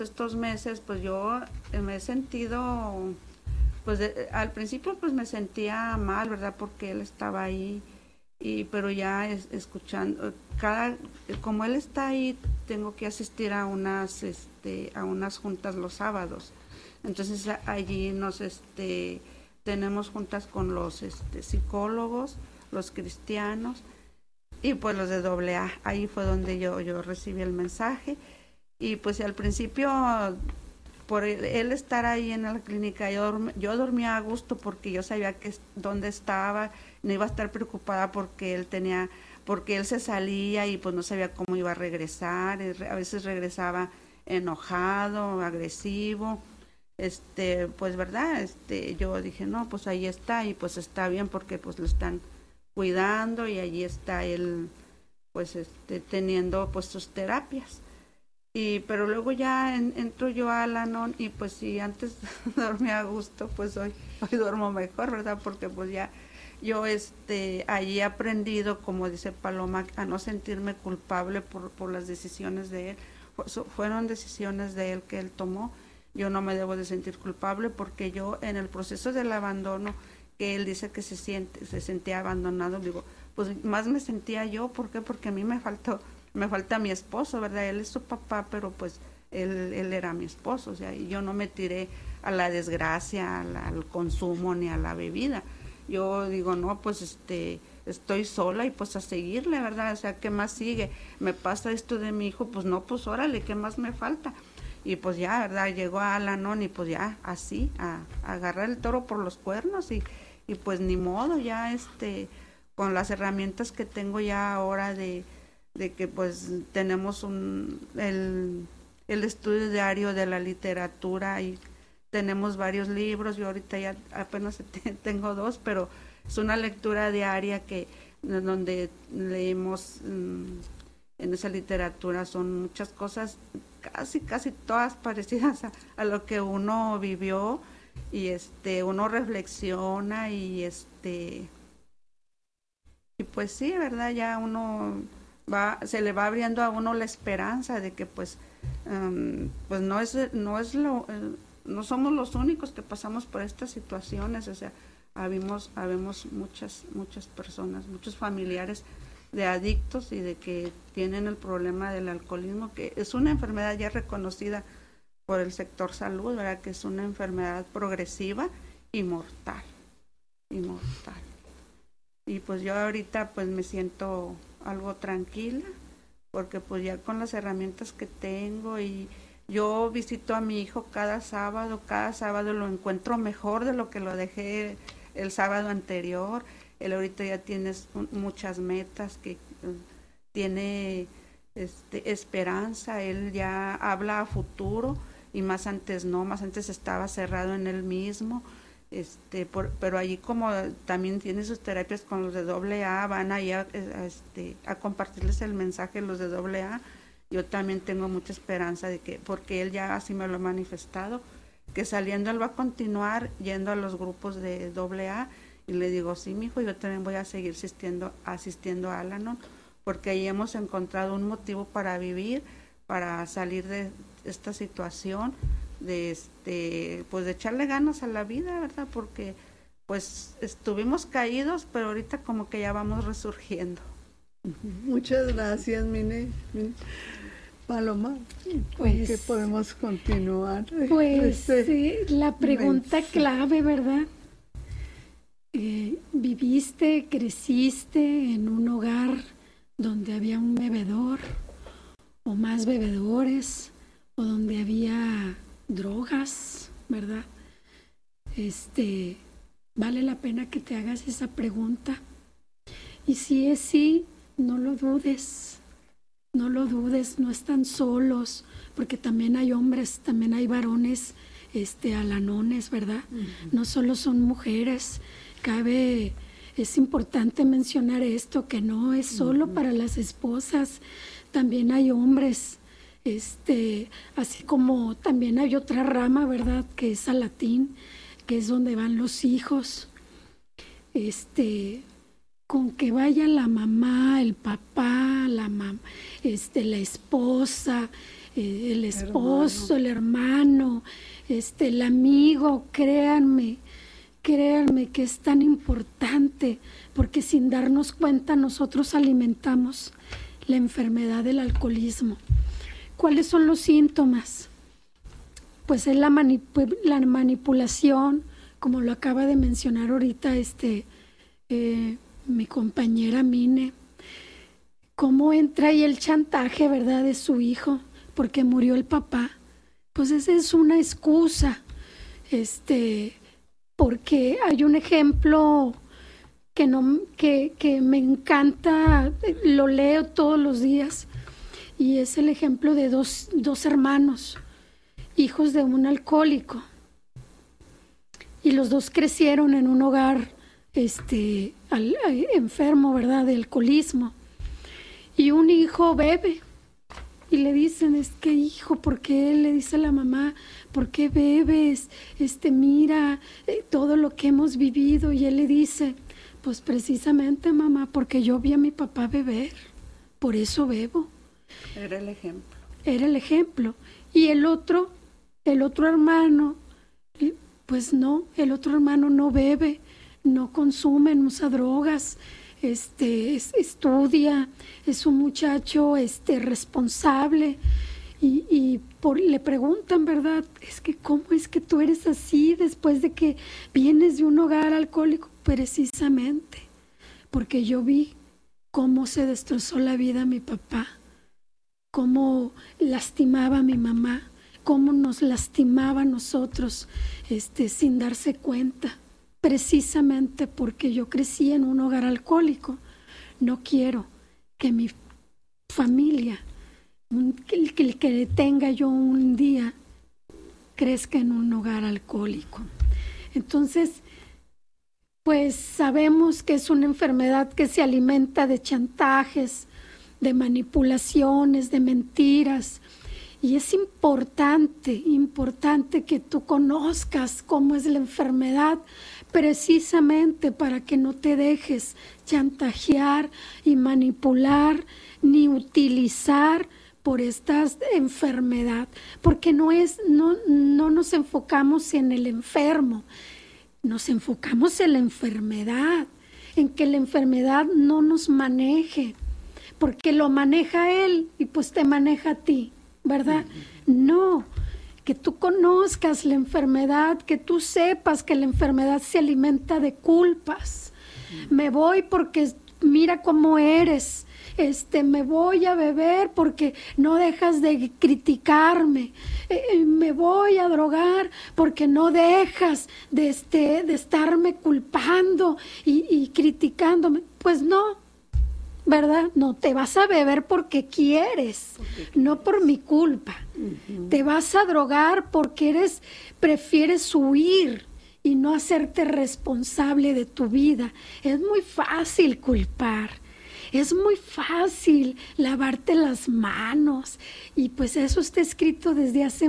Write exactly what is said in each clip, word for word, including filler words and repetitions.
estos meses, pues yo me he sentido, pues de, al principio pues me sentía mal, ¿verdad? Porque él estaba ahí, y pero ya es, escuchando, cada, como él está ahí, tengo que asistir a unas, este, a unas juntas los sábados. Entonces allí nos, este, tenemos juntas con los este, psicólogos, los cristianos y pues los de doble A. Ahí fue donde yo, yo recibí el mensaje, y pues al principio por él estar ahí en la clínica yo, yo dormía a gusto porque yo sabía que dónde estaba, no iba a estar preocupada porque él tenía, porque él se salía y pues no sabía cómo iba a regresar, a veces regresaba enojado, agresivo, este, pues verdad, este, yo dije, no, pues ahí está, y pues está bien porque pues lo están cuidando, y allí está él, pues este, teniendo pues sus terapias. Y pero luego ya en, entro yo a Al-Anon, y pues si antes dormía a gusto, pues hoy, hoy duermo mejor, ¿verdad? Porque pues ya yo este allí he aprendido, como dice Paloma, a no sentirme culpable por, por las decisiones de él. Fueron decisiones de él que él tomó. Yo no me debo de sentir culpable, porque yo en el proceso del abandono, que él dice que se siente, se sentía abandonado, digo, pues más me sentía yo. ¿Por qué? Porque a mí me faltó, me falta mi esposo, ¿verdad? Él es su papá, pero pues él, él era mi esposo, o sea, y yo no me tiré a la desgracia, a la, al consumo ni a la bebida. Yo digo, no, pues este, estoy sola y pues a seguirle, ¿verdad? O sea, ¿qué más sigue? Me pasa esto de mi hijo, pues no, pues órale, ¿qué más me falta? Y pues ya, ¿verdad? Llegó a Al-Anon, y pues ya, así, a, a agarrar el toro por los cuernos, y, y pues ni modo, ya este, con las herramientas que tengo ya ahora de, de que pues tenemos un, el, el estudio diario de la literatura, y tenemos varios libros. Yo ahorita ya apenas tengo dos, pero es una lectura diaria que donde leemos mmm, en esa literatura son muchas cosas, casi casi todas parecidas a, a lo que uno vivió, y este uno reflexiona, y este y pues sí, verdad, ya uno va, se le va abriendo a uno la esperanza de que pues um, pues no es no es lo eh, no somos los únicos que pasamos por estas situaciones. O sea, habemos habemos muchas muchas personas, muchos familiares de adictos, y de que tienen el problema del alcoholismo, que es una enfermedad ya reconocida por el sector salud, ¿verdad? Que es una enfermedad progresiva y mortal, y mortal. Y pues yo ahorita pues me siento algo tranquila, porque pues ya con las herramientas que tengo, y yo visito a mi hijo cada sábado, cada sábado lo encuentro mejor de lo que lo dejé el sábado anterior. Él ahorita ya tiene muchas metas, que uh, tiene este, esperanza, él ya habla a futuro, y más antes no, más antes estaba cerrado en él mismo. Este, por, pero allí como también tiene sus terapias con los de doble A, van ahí a, a, este, a compartirles el mensaje los de doble A. Yo también tengo mucha esperanza de que, porque él ya así me lo ha manifestado, que saliendo él va a continuar yendo a los grupos de doble A. Y le digo, sí, mijo, yo también voy a seguir asistiendo, asistiendo a Al-Anon, porque ahí hemos encontrado un motivo para vivir, para salir de esta situación, de este, pues de echarle ganas a la vida, ¿verdad? Porque pues estuvimos caídos, pero ahorita como que ya vamos resurgiendo. Muchas gracias, Mine. Paloma, pues, ¿qué podemos continuar? Pues este, sí, la pregunta mensaje. Clave, ¿verdad? Eh, ¿Viviste, creciste en un hogar donde había un bebedor o más bebedores, o donde había drogas, ¿verdad? Este, vale la pena que te hagas esa pregunta. Y si es sí, no lo dudes, no lo dudes, no están solos, porque también hay hombres, también hay varones, este, alanones, ¿verdad? Uh-huh. No solo son mujeres. Cabe, es importante mencionar esto, que no es solo uh-huh. para las esposas, también hay hombres, este, así como también hay otra rama, ¿verdad?, que es Alatín, que es donde van los hijos. Este, con que vaya la mamá, el papá, la mam- este, la esposa, eh, el esposo, hermano. el hermano, este, el amigo, créanme, créanme que es tan importante, porque sin darnos cuenta nosotros alimentamos la enfermedad del alcoholismo. ¿Cuáles son los síntomas? Pues es la, manip- la manipulación, como lo acaba de mencionar ahorita este, eh, mi compañera Mine. Cómo entra ahí el chantaje, ¿verdad?, de su hijo, porque murió el papá. Pues esa es una excusa, este, porque hay un ejemplo que, no, que, que me encanta, lo leo todos los días, y es el ejemplo de dos, dos hermanos, hijos de un alcohólico, y los dos crecieron en un hogar este, al, al, enfermo, ¿verdad?, de alcoholismo. Y un hijo bebe y le dicen, es que hijo, ¿por qué? Le dice la mamá, ¿por qué bebes? Este, mira eh, todo lo que hemos vivido. Y él le dice, pues precisamente mamá, porque yo vi a mi papá beber, por eso bebo. Era el ejemplo. Era el ejemplo. Y el otro, el otro hermano, pues no, el otro hermano no bebe, no consume, no usa drogas. Este, es, estudia, es un muchacho este, responsable y, y por, le preguntan, ¿verdad? Es que ¿cómo es que tú eres así después de que vienes de un hogar alcohólico? Precisamente, porque yo vi cómo se destrozó la vida a mi papá, cómo lastimaba a mi mamá, cómo nos lastimaba a nosotros este, sin darse cuenta. Precisamente porque yo crecí en un hogar alcohólico, no quiero que mi familia, que, que, que tenga yo un día, crezca en un hogar alcohólico. Entonces, pues sabemos que es una enfermedad que se alimenta de chantajes, de manipulaciones, de mentiras. Y es importante, importante que tú conozcas cómo es la enfermedad, precisamente para que no te dejes chantajear y manipular ni utilizar por esta enfermedad, porque no es, no, no nos enfocamos en el enfermo, nos enfocamos en la enfermedad, en que la enfermedad no nos maneje, porque lo maneja él y pues te maneja a ti, ¿verdad? No, que tú conozcas la enfermedad, que tú sepas que la enfermedad se alimenta de culpas. Me voy porque mira cómo eres, este, me voy a beber porque no dejas de criticarme, eh, me voy a drogar porque no dejas de, este, de estarme culpando y, y criticándome. Pues no, ¿verdad? No, te vas a beber porque quieres, porque no por mi culpa. Uh-huh. Te vas a drogar porque eres, prefieres huir y no hacerte responsable de tu vida. Es muy fácil culpar, es muy fácil lavarte las manos, y pues eso está escrito desde hace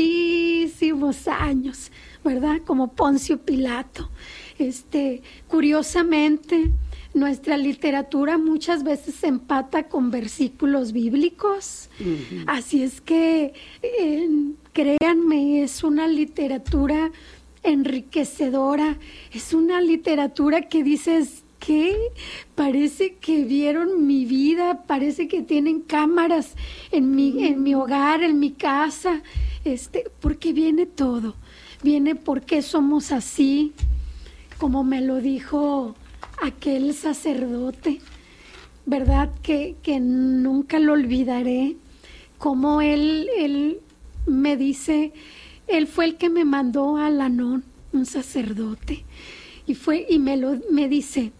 muchísimos años, ¿verdad? Como Poncio Pilato. Este, curiosamente, nuestra literatura muchas veces se empata con versículos bíblicos. Uh-huh. Así es que, eh, créanme, es una literatura enriquecedora, es una literatura que dices, ¿qué? Parece que vieron mi vida, parece que tienen cámaras en mi, en mi hogar, en mi casa, este, porque viene todo, viene porque somos así, como me lo dijo aquel sacerdote, ¿verdad? Que, que nunca lo olvidaré, como él, él me dice, él fue el que me mandó a Al-Anon, un sacerdote, y fue y me lo me dice,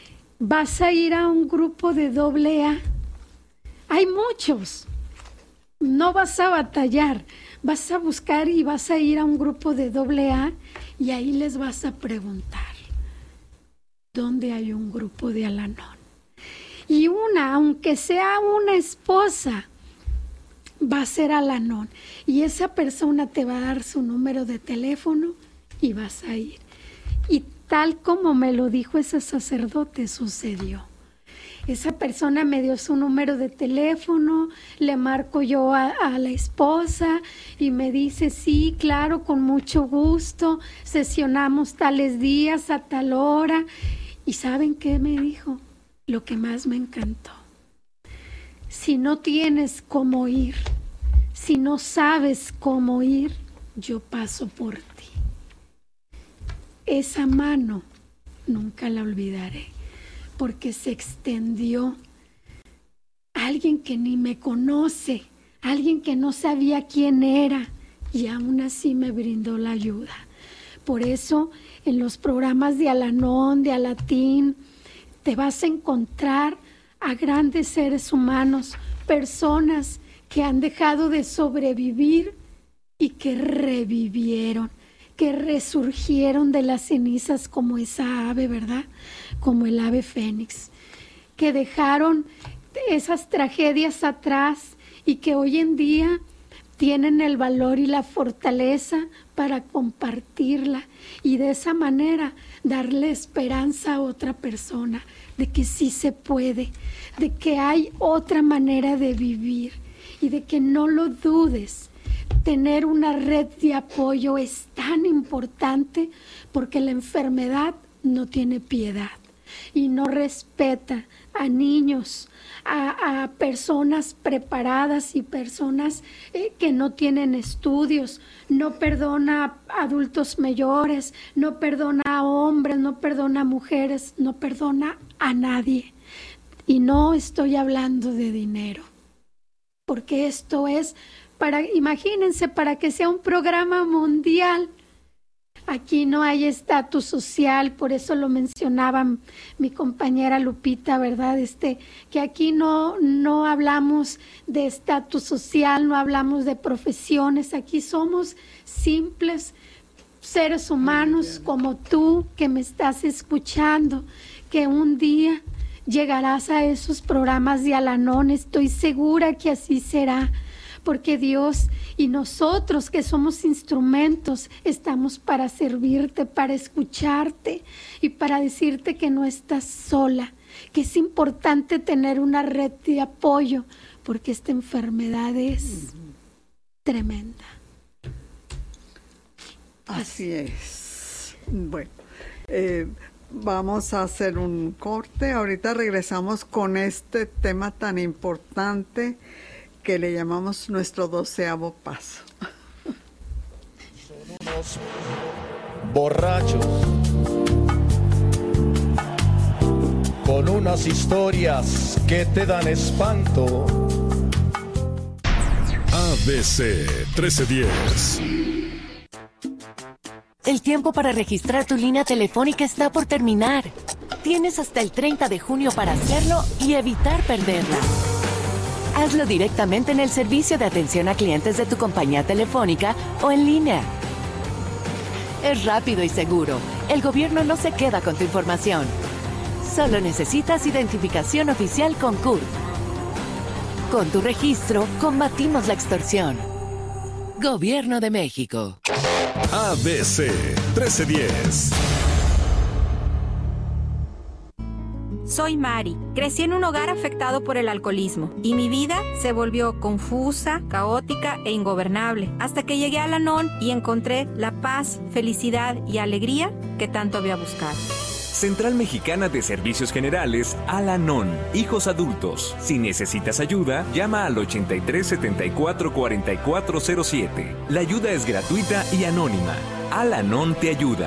vas a ir a un grupo de doble A, hay muchos, no vas a batallar, vas a buscar y vas a ir a un grupo de doble A y ahí les vas a preguntar dónde hay un grupo de Al-Anon. Y una, aunque sea una esposa, va a ser Al-Anon. Y esa persona te va a dar su número de teléfono y vas a ir. Y tal como me lo dijo ese sacerdote, sucedió. Esa persona me dio su número de teléfono, le marco yo a, a la esposa y me dice, sí, claro, con mucho gusto, sesionamos tales días a tal hora. ¿Y saben qué me dijo? Lo que más me encantó. Si no tienes cómo ir, si no sabes cómo ir, yo paso por ti. Esa mano nunca la olvidaré, porque se extendió. Alguien que ni me conoce, alguien que no sabía quién era, y aún así me brindó la ayuda. Por eso, en los programas de Al-Anon, de Alatín, te vas a encontrar a grandes seres humanos, personas que han dejado de sobrevivir y que revivieron, que resurgieron de las cenizas como esa ave, ¿verdad? Como el ave fénix, que dejaron esas tragedias atrás y que hoy en día tienen el valor y la fortaleza para compartirla y de esa manera darle esperanza a otra persona de que sí se puede, de que hay otra manera de vivir y de que no lo dudes. Tener una red de apoyo es tan importante porque la enfermedad no tiene piedad y no respeta a niños, a, a personas preparadas y personas eh, que no tienen estudios, no perdona a adultos mayores, no perdona a hombres, no perdona a mujeres, no perdona a nadie. Y no estoy hablando de dinero, porque esto es para, imagínense, para que sea un programa mundial. Aquí no hay estatus social, por eso lo mencionaba mi compañera Lupita, ¿verdad? Este, que aquí no, no hablamos de estatus social, no hablamos de profesiones, aquí somos simples seres humanos como tú que me estás escuchando, que un día llegarás a esos programas de Al-Anon, estoy segura que así será. Porque Dios y nosotros que somos instrumentos estamos para servirte, para escucharte y para decirte que no estás sola, que es importante tener una red de apoyo porque esta enfermedad es tremenda. Así es. Bueno, eh, vamos a hacer un corte. Ahorita regresamos con este tema tan importante que le llamamos nuestro doceavo paso. Son unos borrachos con unas historias que te dan espanto. A B C trece diez. El tiempo para registrar tu línea telefónica está por terminar. Tienes hasta el treinta de junio para hacerlo y evitar perderla. Hazlo directamente en el servicio de atención a clientes de tu compañía telefónica o en línea. Es rápido y seguro. El gobierno no se queda con tu información. Solo necesitas identificación oficial con C U R P. Con tu registro, combatimos la extorsión. Gobierno de México. A B C trece diez. Soy Mari. Crecí en un hogar afectado por el alcoholismo y mi vida se volvió confusa, caótica e ingobernable hasta que llegué a Al-Anon y encontré la paz, felicidad y alegría que tanto había buscado. Central Mexicana de Servicios Generales, Al-Anon, hijos adultos. Si necesitas ayuda, llama al ochenta y tres setenta y cuatro cuarenta y cuatro cero siete. La ayuda es gratuita y anónima. Al-Anon te ayuda.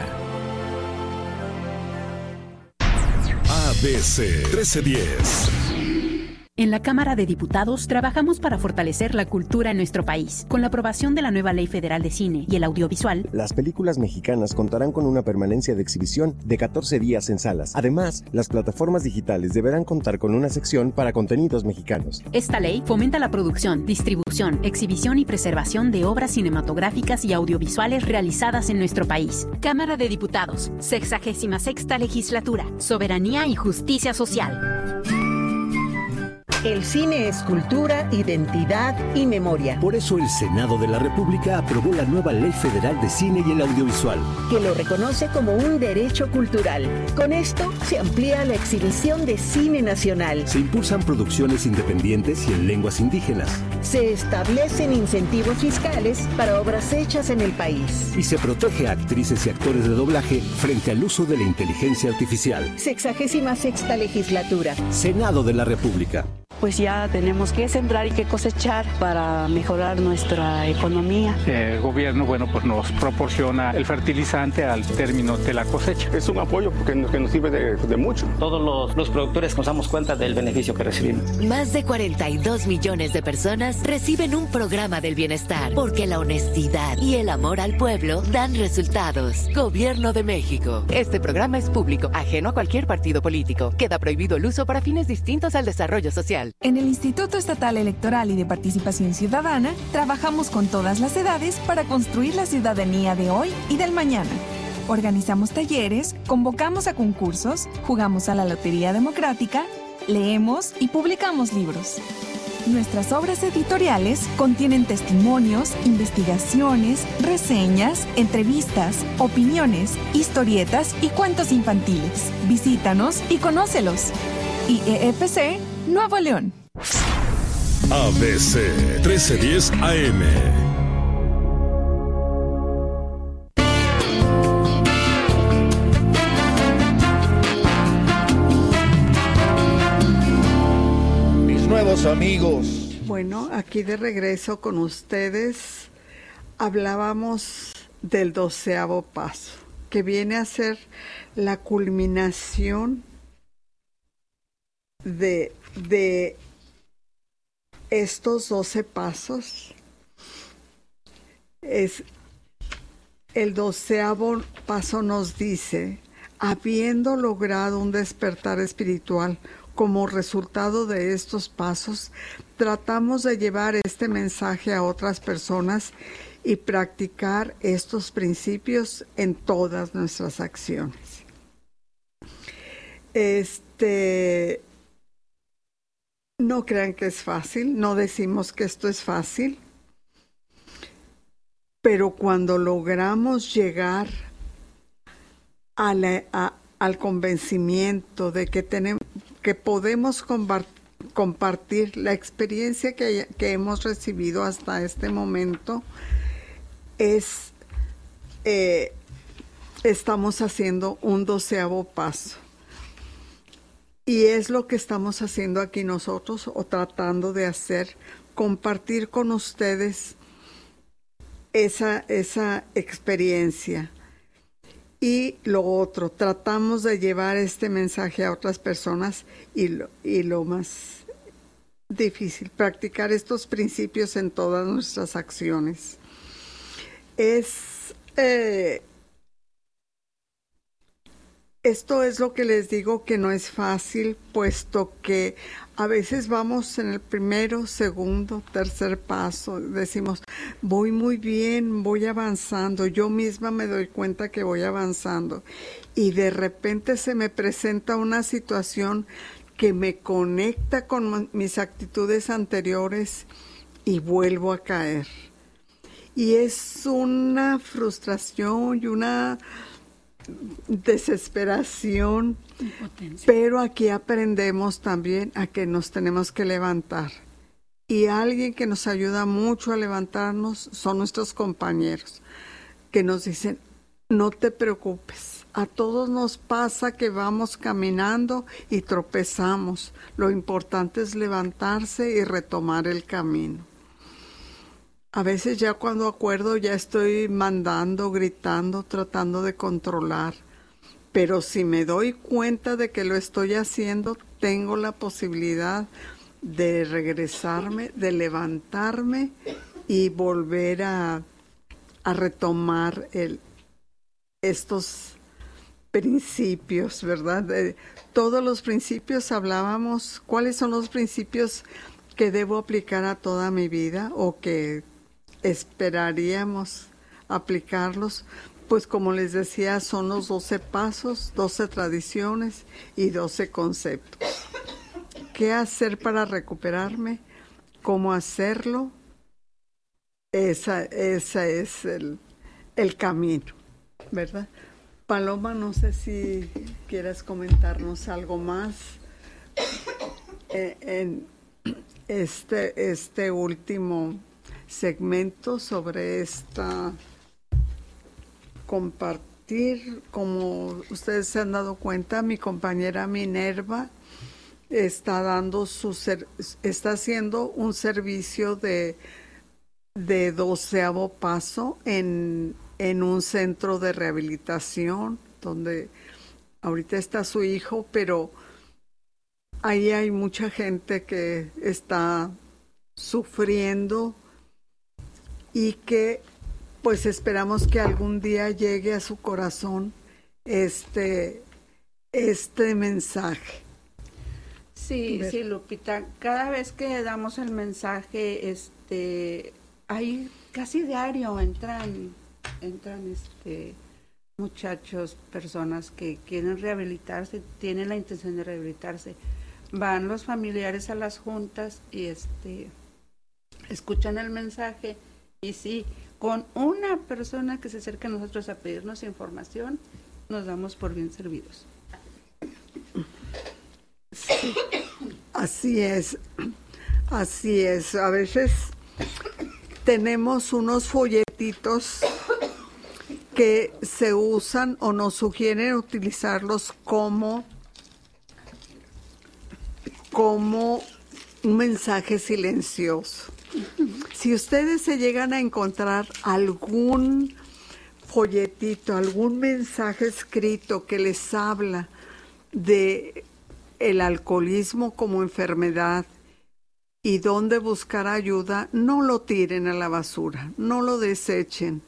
A B C trece diez. En la Cámara de Diputados trabajamos para fortalecer la cultura en nuestro país. Con la aprobación de la nueva Ley Federal de Cine y el Audiovisual, las películas mexicanas contarán con una permanencia de exhibición de catorce días en salas. Además, las plataformas digitales deberán contar con una sección para contenidos mexicanos. Esta ley fomenta la producción, distribución, exhibición y preservación de obras cinematográficas y audiovisuales realizadas en nuestro país. Cámara de Diputados, sexagésima sexta legislatura, soberanía y justicia social. El cine es cultura, identidad y memoria. Por eso el Senado de la República aprobó la nueva Ley Federal de Cine y el Audiovisual, que lo reconoce como un derecho cultural. Con esto se amplía la exhibición de cine nacional. Se impulsan producciones independientes y en lenguas indígenas. Se establecen incentivos fiscales para obras hechas en el país. Y se protege a actrices y actores de doblaje frente al uso de la inteligencia artificial. Sexagésima sexta legislatura. Senado de la República. Pues ya tenemos que sembrar y que cosechar para mejorar nuestra economía. El gobierno, bueno, pues nos proporciona el fertilizante al término de la cosecha. Es un apoyo porque nos, que nos sirve de, de mucho. Todos los, los productores nos damos cuenta del beneficio que recibimos. Más de cuarenta y dos millones de personas reciben un programa del bienestar porque la honestidad y el amor al pueblo dan resultados. Gobierno de México. Este programa es público, ajeno a cualquier partido político. Queda prohibido el uso para fines distintos al desarrollo social. En el Instituto Estatal Electoral y de Participación Ciudadana, trabajamos con todas las edades para construir la ciudadanía de hoy y del mañana. Organizamos talleres, convocamos a concursos, jugamos a la Lotería Democrática, leemos y publicamos libros. Nuestras obras editoriales contienen testimonios, investigaciones, reseñas, entrevistas, opiniones, historietas y cuentos infantiles. Visítanos y conócelos. I E F C Nuevo León. A B C trece diez A M. Mis nuevos amigos. Bueno, aquí de regreso con ustedes hablábamos del doceavo paso, que viene a ser la culminación de, de estos doce pasos. Es el doceavo paso nos dice, habiendo logrado un despertar espiritual como resultado de estos pasos, tratamos de llevar este mensaje a otras personas y practicar estos principios en todas nuestras acciones. Este No crean que es fácil, no decimos que esto es fácil, pero cuando logramos llegar a la, a, al convencimiento de que, tenemos, que podemos compartir la experiencia que, que hemos recibido hasta este momento, es, eh, estamos haciendo un doceavo paso. Y es lo que estamos haciendo aquí nosotros, o tratando de hacer, compartir con ustedes esa, esa experiencia. Y lo otro, tratamos de llevar este mensaje a otras personas y lo, y lo más difícil, practicar estos principios en todas nuestras acciones. Es... Eh, Esto es lo que les digo, que no es fácil, puesto que a veces vamos en el primero, segundo, tercer paso, decimos, voy muy bien, voy avanzando, yo misma me doy cuenta que voy avanzando, y de repente se me presenta una situación que me conecta con mis actitudes anteriores y vuelvo a caer. Y es una frustración y una desesperación, impotencia. Pero aquí aprendemos también a que nos tenemos que levantar, y alguien que nos ayuda mucho a levantarnos son nuestros compañeros, que nos dicen, no te preocupes, a todos nos pasa que vamos caminando y tropezamos, lo importante es levantarse y retomar el camino. A veces ya cuando acuerdo ya estoy mandando, gritando, tratando de controlar. Pero si me doy cuenta de que lo estoy haciendo, tengo la posibilidad de regresarme, de levantarme y volver a, a retomar el, estos principios, ¿verdad? De todos los principios hablábamos, ¿cuáles son los principios que debo aplicar a toda mi vida o que esperaríamos aplicarlos? Pues como les decía, son los doce pasos, doce tradiciones y doce conceptos ¿qué hacer para recuperarme? ¿Cómo hacerlo? Esa, esa es el, el camino, ¿verdad? Paloma, no sé si quieras comentarnos algo más eh, en este, este último segmento sobre esta compartir. Como ustedes se han dado cuenta, mi compañera Minerva está dando su ser, está haciendo un servicio de, de doceavo paso en, en un centro de rehabilitación donde ahorita está su hijo, pero ahí hay mucha gente que está sufriendo y que pues esperamos que algún día llegue a su corazón este, este mensaje. Sí, sí, Lupita, cada vez que damos el mensaje, este, hay casi diario entran, entran este muchachos, personas que quieren rehabilitarse, tienen la intención de rehabilitarse. Van los familiares a las juntas y este escuchan el mensaje y sí, con una persona que se acerca a nosotros a pedirnos información, nos damos por bien servidos. Sí, así es, así es. A veces tenemos unos folletitos que se usan o nos sugieren utilizarlos como, como un mensaje silencioso. Si ustedes se llegan a encontrar algún folletito, algún mensaje escrito que les habla de el alcoholismo como enfermedad y dónde buscar ayuda, no lo tiren a la basura, no lo desechen.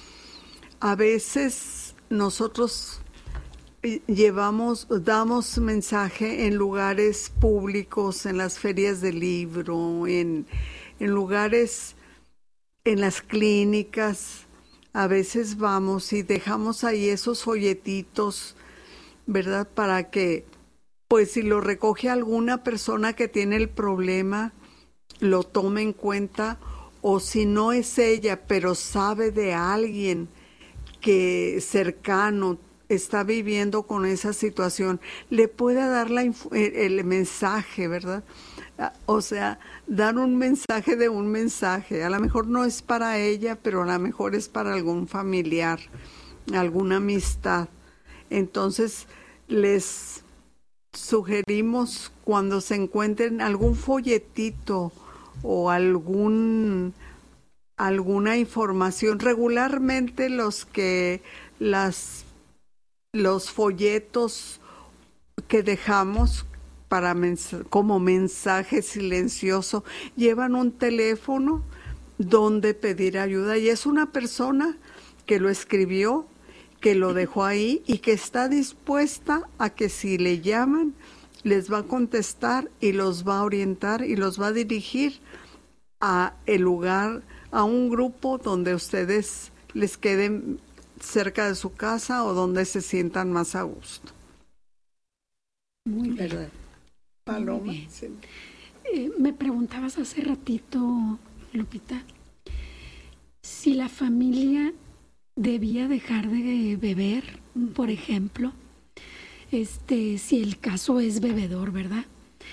A veces nosotros llevamos, damos mensaje en lugares públicos, en las ferias del libro, en, en lugares, en las clínicas. A veces vamos y dejamos ahí esos folletitos, ¿verdad? Para que, pues si lo recoge alguna persona que tiene el problema, lo tome en cuenta, o si no es ella, pero sabe de alguien que cercano está viviendo con esa situación, le pueda dar la, el mensaje, ¿verdad? O sea, dar un mensaje de un mensaje. A lo mejor no es para ella, pero a lo mejor es para algún familiar, alguna amistad. Entonces, les sugerimos cuando se encuentren algún folletito o algún alguna información, regularmente los que las los folletos que dejamos para mens- como mensaje silencioso llevan un teléfono donde pedir ayuda, y es una persona que lo escribió, que lo dejó ahí y que está dispuesta a que si le llaman les va a contestar y los va a orientar y los va a dirigir a el lugar, a un grupo donde ustedes les queden cerca de su casa o donde se sientan más a gusto. Muy bien. ¿Verdad? Paloma. Muy bien. Sí. Eh, me preguntabas hace ratito, Lupita, si la familia debía dejar de beber, por ejemplo, este, si el caso es bebedor, ¿verdad?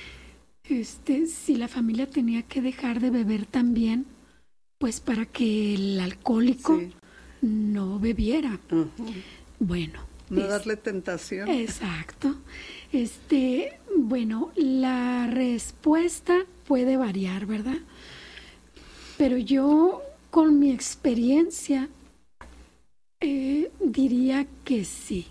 Este, si la familia tenía que dejar de beber también, pues para que el alcohólico sí. no bebiera. Uh-huh. Bueno. No es, darle tentación. Exacto. Este, bueno, la respuesta puede variar, ¿verdad? Pero yo, con mi experiencia, eh, diría que sí.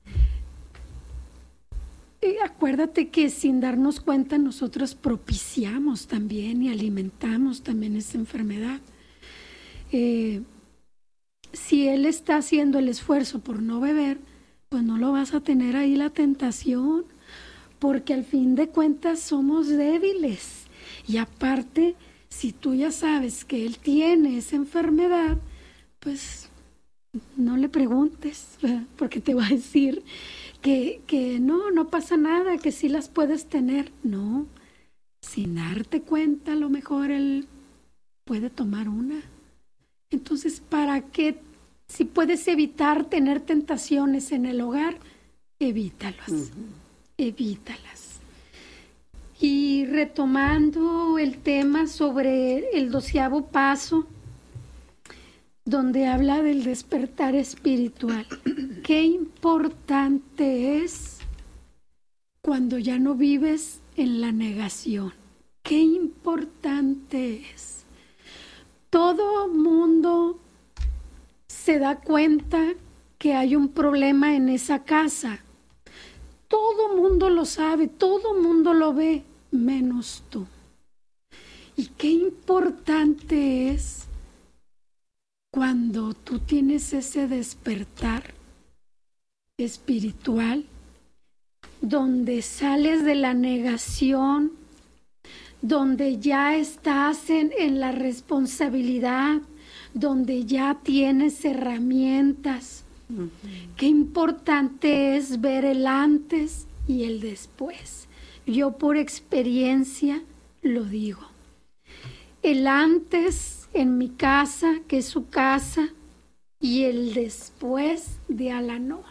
Eh, acuérdate que sin darnos cuenta nosotros propiciamos también y alimentamos también esa enfermedad. Eh, si él está haciendo el esfuerzo por no beber, pues no lo vas a tener ahí la tentación, porque al fin de cuentas somos débiles. Y aparte, si tú ya sabes que él tiene esa enfermedad, pues no le preguntes, ¿verdad? Porque te va a decir que, que no, no pasa nada, que sí las puedes tener. No, sin darte cuenta, a lo mejor él puede tomar una. Entonces, ¿para qué? Si puedes evitar tener tentaciones en el hogar, evítalas, uh-huh. evítalas. Y retomando el tema sobre el doceavo paso, donde habla del despertar espiritual, qué importante es cuando ya no vives en la negación. Qué importante es. Todo mundo se da cuenta que hay un problema en esa casa. Todo mundo lo sabe, todo mundo lo ve, menos tú. Y qué importante es cuando tú tienes ese despertar espiritual, donde sales de la negación, donde ya estás en, en la responsabilidad, donde ya tienes herramientas. Uh-huh. Qué importante es ver el antes y el después. Yo por experiencia lo digo. El antes en mi casa, que es su casa, y el después de Al-Anon.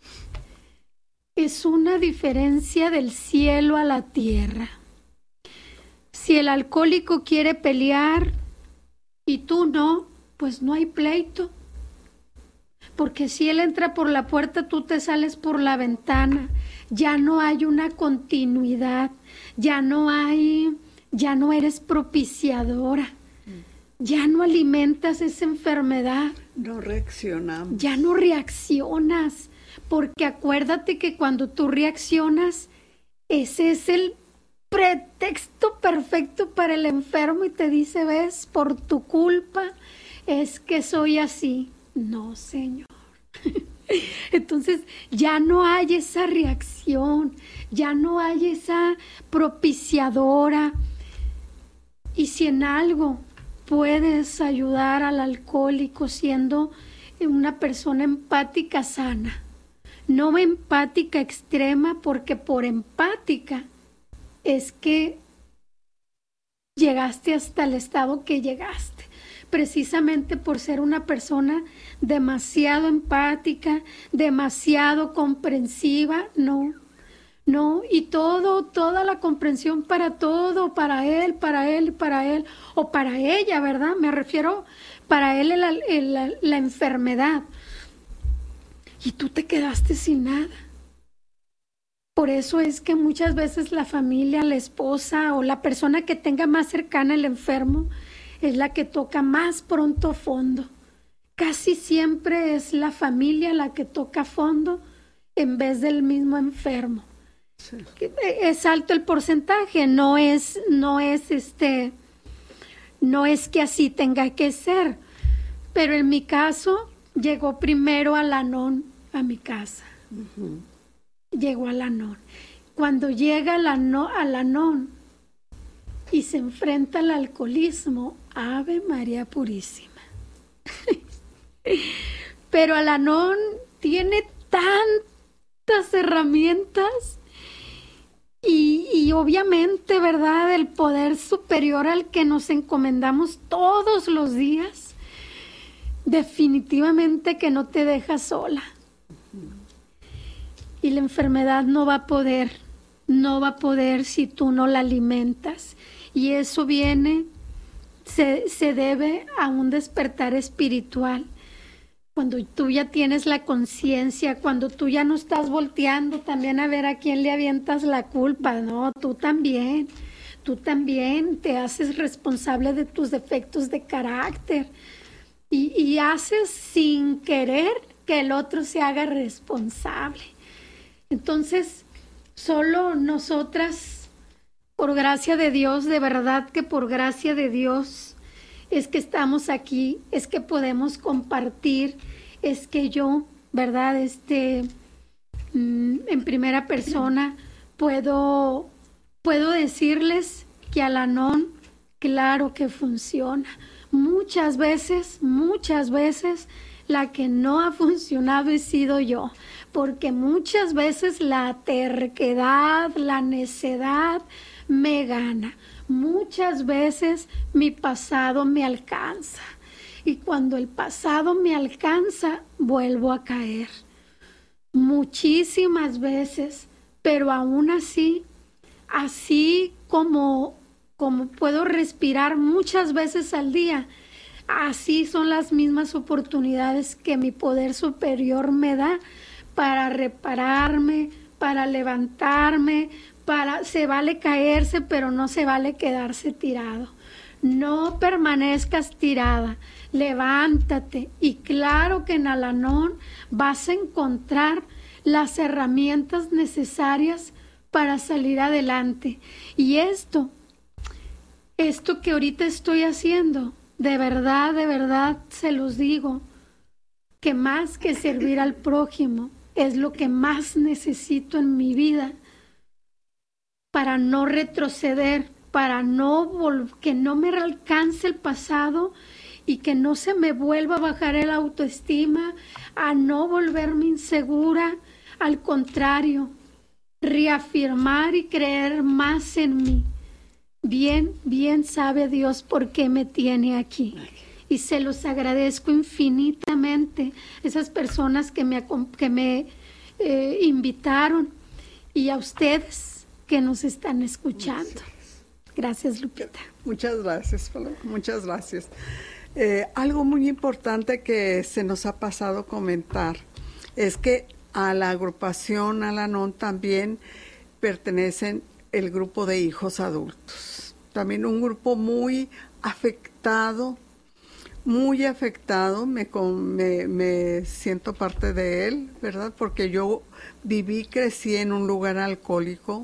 Es una diferencia del cielo a la tierra. Si el alcohólico quiere pelear y tú no, pues no hay pleito. Porque si él entra por la puerta, tú te sales por la ventana. Ya no hay una continuidad, ya no hay, ya no eres propiciadora, ya no alimentas esa enfermedad. No reaccionamos. Ya no reaccionas. Porque acuérdate que cuando tú reaccionas, ese es el pretexto perfecto para el enfermo y te dice, ves, por tu culpa es que soy así. No, Señor. Entonces ya no hay esa reacción, ya no hay esa propiciadora. Y si en algo puedes ayudar al alcohólico siendo una persona empática sana, no empática extrema, porque por empática es que llegaste hasta el estado que llegaste, precisamente por ser una persona demasiado empática, demasiado comprensiva. No, no, y todo, toda la comprensión para todo, para él, para él, para él, o para ella, ¿verdad? Me refiero para él el, el, la, la enfermedad. Y tú te quedaste sin nada. Por eso es que muchas veces la familia, la esposa o la persona que tenga más cercana al enfermo es la que toca más pronto fondo. Casi siempre es la familia la que toca fondo en vez del mismo enfermo. Sí. Es alto el porcentaje, no es, no es este, no es que así tenga que ser. Pero en mi caso llegó primero Al-Anon a mi casa. Uh-huh. Llegó Al-Anon. Cuando llega Al-Anon y se enfrenta al alcoholismo, Ave María Purísima. Pero Al-Anon tiene tantas herramientas y, y obviamente, ¿verdad?, el poder superior al que nos encomendamos todos los días, definitivamente que no te deja sola. Y la enfermedad no va a poder, no va a poder si tú no la alimentas. Y eso viene, se, se debe a un despertar espiritual. Cuando tú ya tienes la conciencia, cuando tú ya no estás volteando también a ver a quién le avientas la culpa. No, tú también, tú también te haces responsable de tus defectos de carácter. Y, y haces sin querer que el otro se haga responsable. Entonces, solo nosotras, por gracia de Dios, de verdad que por gracia de Dios, es que estamos aquí, es que podemos compartir, es que yo, ¿verdad? Este, en primera persona puedo, puedo decirles que Al-Anon, claro que funciona. Muchas veces, muchas veces, la que no ha funcionado he sido yo, porque muchas veces la terquedad, la necedad me gana. Muchas veces mi pasado me alcanza. Y cuando el pasado me alcanza, vuelvo a caer. Muchísimas veces, pero aún así, así como, como puedo respirar muchas veces al día, así son las mismas oportunidades que mi poder superior me da para repararme, para levantarme, para, se vale caerse, pero no se vale quedarse tirado. No permanezcas tirada, levántate, y claro que en Al-Anon vas a encontrar las herramientas necesarias para salir adelante. Y esto, esto que ahorita estoy haciendo, de verdad, de verdad se los digo, que más que servir al prójimo, es lo que más necesito en mi vida para no retroceder, para no vol- que no me alcance el pasado y que no se me vuelva a bajar el autoestima, a no volverme insegura. Al contrario, reafirmar y creer más en mí. Bien, bien sabe Dios por qué me tiene aquí. Y se los agradezco infinitamente, esas personas que me, que me eh, invitaron, y a ustedes que nos están escuchando. Gracias, Lupita. Muchas gracias, Paloma. Muchas gracias. Eh, algo muy importante que se nos ha pasado comentar es que a la agrupación Al-Anon también pertenecen el grupo de hijos adultos. También un grupo muy afectado, muy afectado, me, me, me siento parte de él, ¿verdad? Porque yo viví, crecí en un lugar alcohólico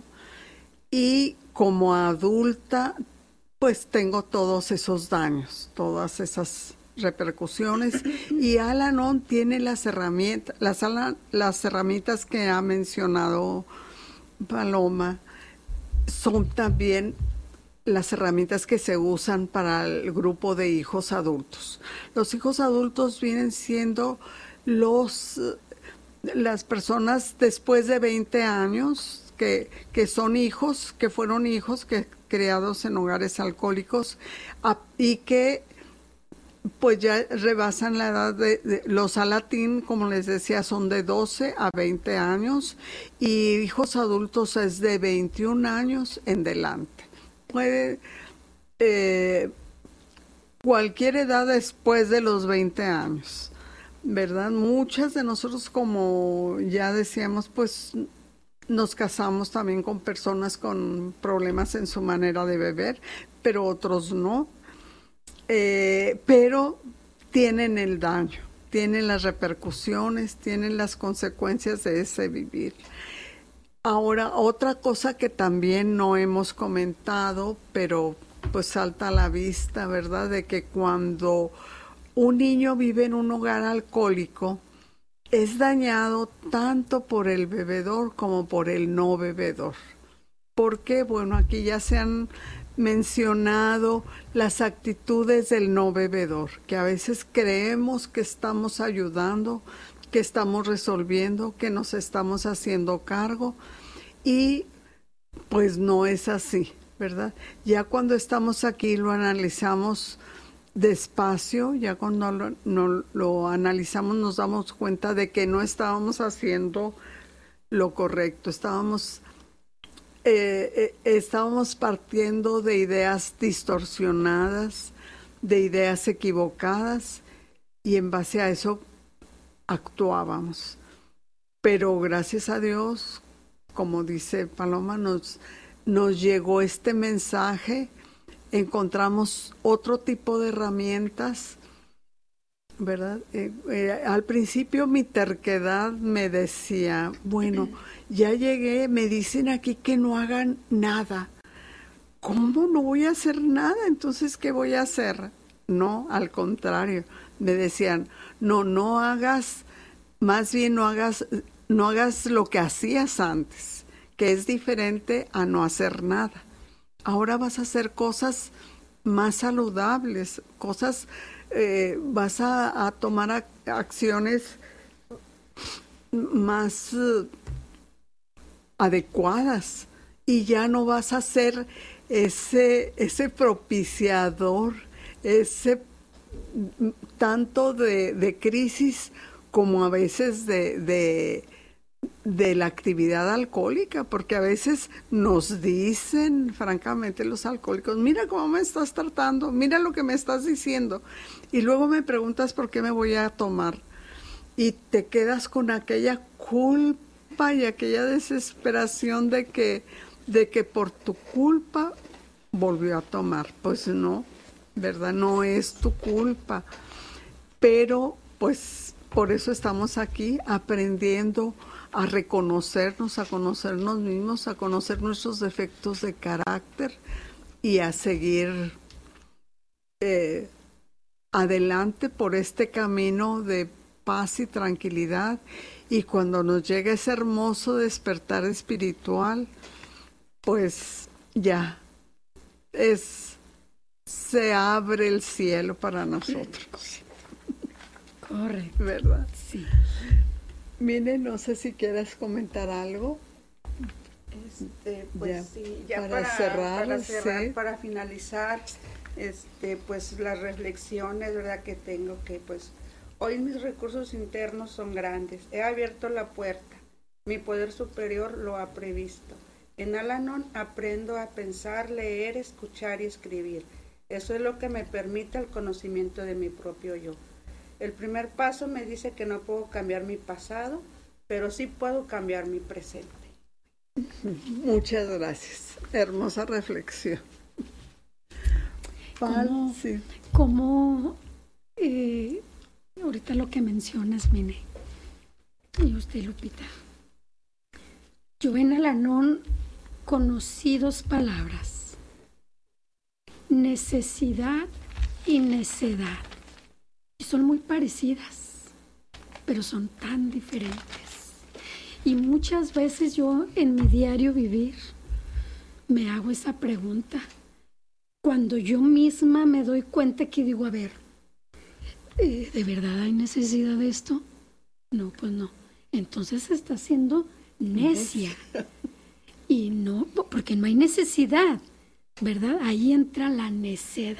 y como adulta, pues tengo todos esos daños, todas esas repercusiones, y Al-Anon tiene las herramientas, las, las herramientas que ha mencionado Paloma, son también las herramientas que se usan para el grupo de hijos adultos. Los hijos adultos vienen siendo los, las personas después de veinte años que, que son hijos, que fueron hijos, que criados en hogares alcohólicos a, y que pues ya rebasan la edad de, de los Alatín, como les decía, son de doce a veinte años, y hijos adultos es de veintiún años en delante. Puede eh, cualquier edad después de los veinte años, ¿verdad? Muchas de nosotros, como ya decíamos, pues nos casamos también con personas con problemas en su manera de beber, pero otros no. Eh, pero tienen el daño, tienen las repercusiones, tienen las consecuencias de ese vivir. Ahora, otra cosa que también no hemos comentado, pero pues salta a la vista, ¿verdad? De que cuando un niño vive en un hogar alcohólico, es dañado tanto por el bebedor como por el no bebedor. ¿Por qué? Bueno, aquí ya se han mencionado las actitudes del no bebedor, que a veces creemos que estamos ayudando, que estamos resolviendo, que nos estamos haciendo cargo, y pues no es así, ¿verdad? Ya cuando estamos aquí lo analizamos despacio, ya cuando lo, no, lo analizamos nos damos cuenta de que no estábamos haciendo lo correcto, estábamos Eh, eh, estábamos partiendo de ideas distorsionadas, de ideas equivocadas, y en base a eso actuábamos. Pero gracias a Dios, como dice Paloma, nos, nos llegó este mensaje, encontramos otro tipo de herramientas, ¿verdad? Eh, eh, al principio mi terquedad me decía, bueno, ya llegué, me dicen aquí que no hagan nada. ¿Cómo no voy a hacer nada? Entonces, ¿qué voy a hacer? No, al contrario, me decían, no, no hagas, más bien no hagas, no hagas lo que hacías antes, que es diferente a no hacer nada. Ahora vas a hacer cosas más saludables, cosas, eh, vas a, a tomar ac acciones más uh, adecuadas, y ya no vas a ser ese, ese propiciador, ese tanto de, de crisis como a veces de, de, de la actividad alcohólica, porque a veces nos dicen, francamente, los alcohólicos, mira cómo me estás tratando, mira lo que me estás diciendo, y luego me preguntas por qué me voy a tomar, y te quedas con aquella culpa y aquella desesperación de que, de que por tu culpa volvió a tomar. Pues no, ¿verdad? No es tu culpa, pero pues por eso estamos aquí aprendiendo a reconocernos, a conocernos mismos, a conocer nuestros defectos de carácter y a seguir eh, adelante por este camino de paz y tranquilidad. Y cuando nos llega ese hermoso despertar espiritual, pues ya es, se abre el cielo para nosotros. Correcto. ¿Verdad? Sí. Mire, no sé si quieres comentar algo. Este, pues ya, sí, ya para, para cerrar, para, cerrar sí. para finalizar, este, pues las reflexiones, ¿verdad? Que tengo que, pues, hoy mis recursos internos son grandes. He abierto la puerta. Mi poder superior lo ha previsto. En Al-Anon aprendo a pensar, leer, escuchar y escribir. Eso es lo que me permite el conocimiento de mi propio yo. El primer paso me dice que no puedo cambiar mi pasado, pero sí puedo cambiar mi presente. Muchas gracias. Hermosa reflexión. Val, ¿Cómo, sí. cómo eh, ahorita lo que mencionas, Mine, y usted, Lupita, yo en Al-Anon conocí dos palabras: necesidad y necedad. Y son muy parecidas, pero son tan diferentes. Y muchas veces yo en mi diario vivir me hago esa pregunta. Cuando yo misma me doy cuenta que digo, a ver, ¿de verdad hay necesidad de esto? No, pues no. Entonces está siendo necia. Y no, porque no hay necesidad, ¿verdad? Ahí entra la necedad.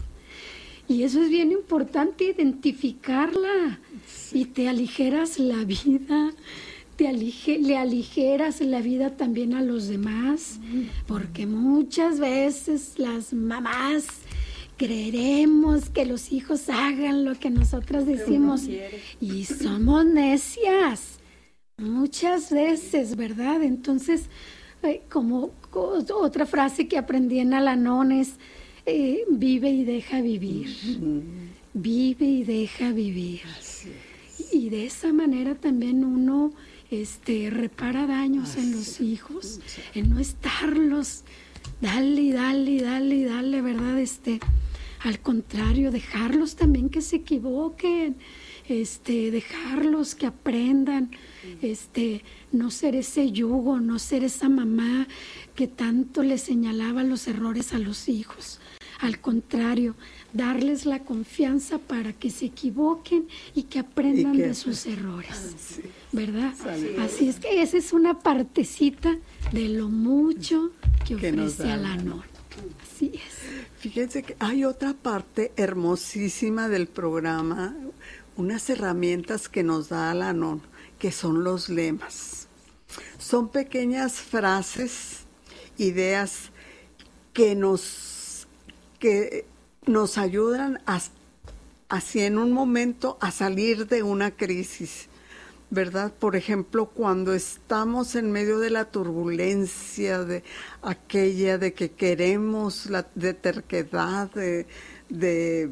Y eso es bien importante, identificarla. Sí. Y te aligeras la vida, te alige, le aligeras la vida también a los demás, porque muchas veces las mamás creeremos que los hijos hagan lo que nosotras decimos y somos necias muchas veces, ¿verdad? Entonces, eh, como otra frase que aprendí en Al-Anon es eh, vive y deja vivir, uh-huh. Vive y deja vivir. Y de esa manera también uno este, repara daños Así en los hijos, sí. En no estarlos dale y dale y dale y dale, ¿verdad? Este, al contrario, dejarlos también que se equivoquen, este, dejarlos que aprendan, este, no ser ese yugo, no ser esa mamá que tanto le señalaba los errores a los hijos. Al contrario, darles la confianza para que se equivoquen y que aprendan y que, de sus errores, sí, ¿verdad? Así es. Así es que esa es una partecita de lo mucho que, que ofrece Al-Anon. Así es. Fíjense que hay otra parte hermosísima del programa, unas herramientas que nos da Al-Anon, que son los lemas. Son pequeñas frases, ideas que nos que nos ayudan a, así en un momento a salir de una crisis, ¿verdad? Por ejemplo, cuando estamos en medio de la turbulencia, de aquella de que queremos, la, de terquedad, de, de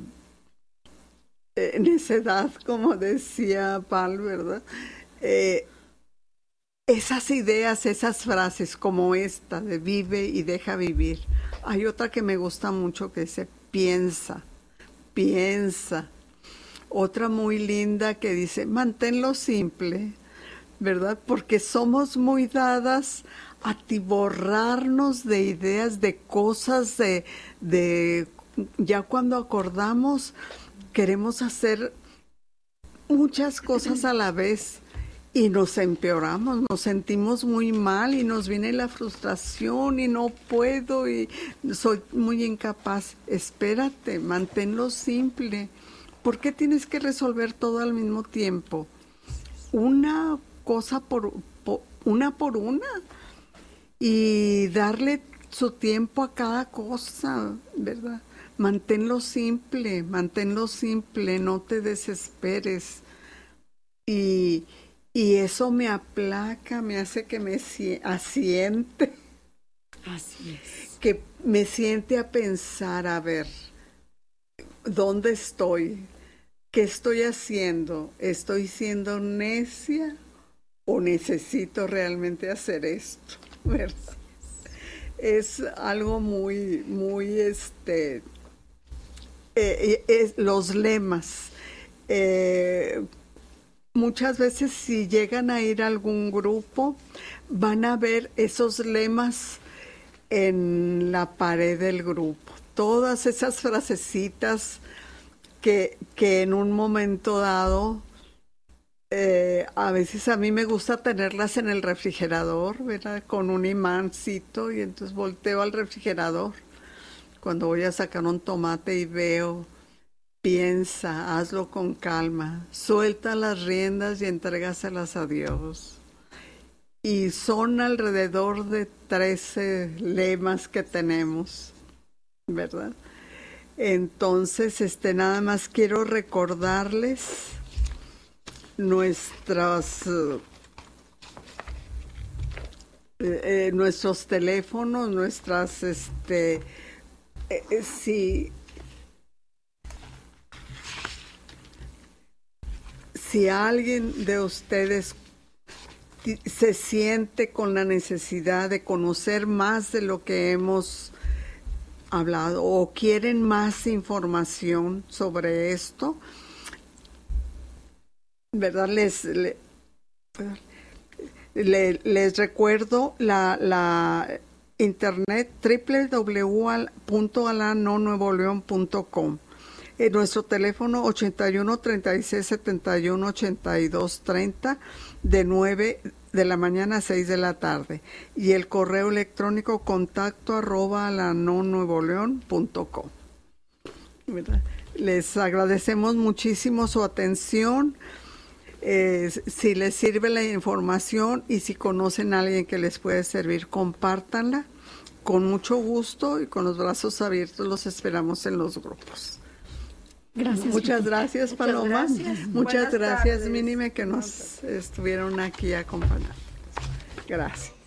eh, necedad, como decía Val, ¿verdad? Eh, esas ideas, esas frases como esta de vive y deja vivir. Hay otra que me gusta mucho que dice piensa, piensa. Otra muy linda que dice manténlo simple, ¿verdad? Porque somos muy dadas a atiborrarnos de ideas, de cosas, de, de ya cuando acordamos queremos hacer muchas cosas a la vez y nos empeoramos, nos sentimos muy mal y nos viene la frustración y no puedo y soy muy incapaz. Espérate, manténlo simple. ¿Por qué tienes que resolver todo al mismo tiempo? Una cosa por, por una por una y darle su tiempo a cada cosa, ¿verdad? Manténlo simple, manténlo simple, no te desesperes. Y Y eso me aplaca, me hace que me asiente. Así es. Que me siente a pensar, a ver, ¿dónde estoy? ¿Qué estoy haciendo? ¿Estoy siendo necia o necesito realmente hacer esto? ¿Verdad? Es algo muy, muy, este, eh, eh, los lemas. Eh, Muchas veces si llegan a ir a algún grupo, van a ver esos lemas en la pared del grupo. Todas esas frasecitas que, que en un momento dado, eh, a veces a mí me gusta tenerlas en el refrigerador, ¿verdad? Con un imancito y entonces volteo al refrigerador cuando voy a sacar un tomate y veo... Piensa, hazlo con calma, suelta las riendas y entrégaselas a Dios. Y son alrededor de trece lemas que tenemos, ¿verdad? Entonces, este, nada más quiero recordarles nuestras, uh, eh, nuestros teléfonos, nuestras, este, eh, si... Si alguien de ustedes se siente con la necesidad de conocer más de lo que hemos hablado o quieren más información sobre esto, ¿verdad? Les, les, les recuerdo la, la internet doble u doble u doble u punto alanon nuevo león punto com. En nuestro teléfono ochenta y uno, treinta y seis, setenta y uno, ochenta y dos, treinta de nueve de la mañana a seis de la tarde y el correo electrónico contacto arroba alanon nuevo león punto com. Les agradecemos muchísimo su atención. Eh, si les sirve la información y si conocen a alguien que les puede servir, compártanla con mucho gusto y con los brazos abiertos. Los esperamos en los grupos. Gracias. Muchas gracias, Muchas Paloma. gracias. Muchas Buenas gracias, tardes. Mínime, que nos estuvieron aquí acompañando. Gracias.